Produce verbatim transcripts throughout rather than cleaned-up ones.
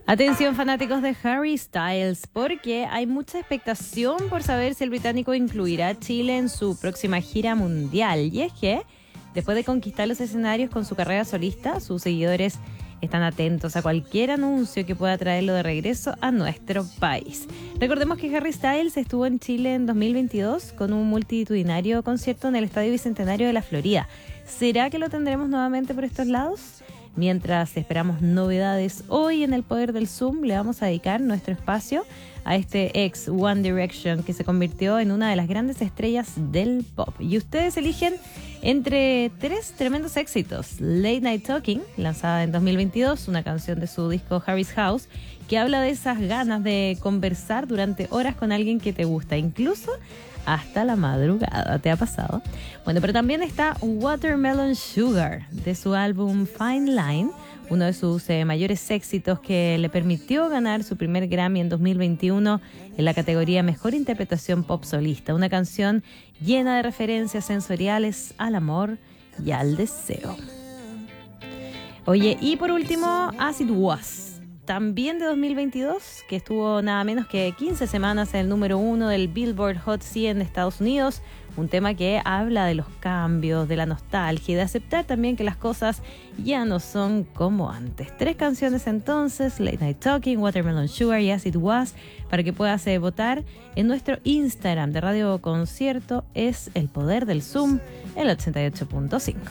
Atención fanáticos de Harry Styles, porque hay mucha expectación por saber si el británico incluirá a Chile en su próxima gira mundial. Y es que, después de conquistar los escenarios con su carrera solista, sus seguidores están atentos a cualquier anuncio que pueda traerlo de regreso a nuestro país. Recordemos que Harry Styles estuvo en Chile en dos mil veintidós con un multitudinario concierto en el Estadio Bicentenario de la Florida. ¿Será que lo tendremos nuevamente por estos lados? Mientras esperamos novedades, hoy en El Poder del Zoom le vamos a dedicar nuestro espacio a este ex One Direction que se convirtió en una de las grandes estrellas del pop. Y ustedes eligen entre tres tremendos éxitos. Late Night Talking, lanzada en dos mil veintidós, una canción de su disco Harry's House, que habla de esas ganas de conversar durante horas con alguien que te gusta, incluso hasta la madrugada. ¿Te ha pasado? Bueno, pero también está Watermelon Sugar, de su álbum Fine Line, uno de sus eh, mayores éxitos que le permitió ganar su primer Grammy en dos mil veintiuno en la categoría Mejor Interpretación Pop Solista. Una canción llena de referencias sensoriales al amor y al deseo. Oye, y por último, As It Was, también de dos mil veintidós, que estuvo nada menos que quince semanas en el número uno del Billboard Hot cien de Estados Unidos. Un tema que habla de los cambios, de la nostalgia y de aceptar también que las cosas ya no son como antes. Tres canciones entonces: Late Night Talking, Watermelon Sugar y As It Was, para que puedas eh, votar en nuestro Instagram de Radio Concierto. Es El Poder del Zoom, el ochenta y ocho punto cinco.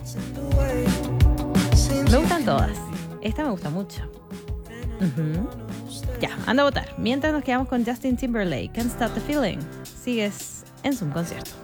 Me gustan todas. Esta me gusta mucho. Uh-huh. Ya, anda a votar. Mientras nos quedamos con Justin Timberlake, Can't Stop the Feeling. Sigues en Zoom Concierto.